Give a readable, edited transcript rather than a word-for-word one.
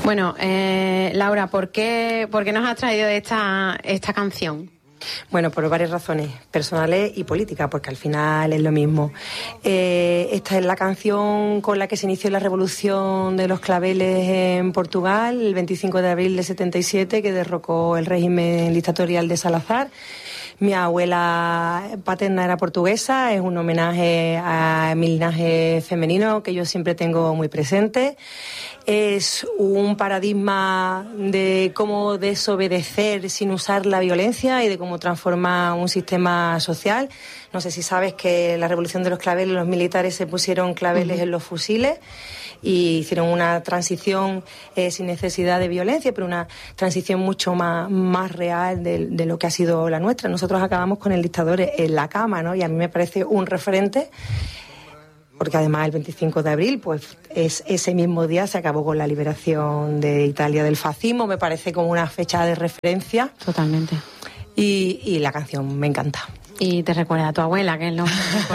Bueno, Laura, ¿por qué nos has traído esta canción? Bueno, por varias razones, personales y políticas, porque al final es lo mismo. Esta es la canción con la que se inició la revolución de los claveles en Portugal, el 25 de abril de 77, que derrocó el régimen dictatorial de Salazar. Mi abuela paterna era portuguesa, es un homenaje a mi linaje femenino que yo siempre tengo muy presente. Es un paradigma de cómo desobedecer sin usar la violencia y de cómo transformar un sistema social. No sé si sabes que la revolución de los claveles, los militares se pusieron claveles en los fusiles y hicieron una transición sin necesidad de violencia, pero una transición mucho más real de lo que ha sido la nuestra. Nosotros acabamos con el dictador en la cama, ¿no? Y a mí me parece un referente, porque además el 25 de abril, pues ese mismo día se acabó con la liberación de Italia del fascismo. Me parece como una fecha de referencia. Totalmente. Y la canción me encanta. Y te recuerda a tu abuela, que es lo más importante.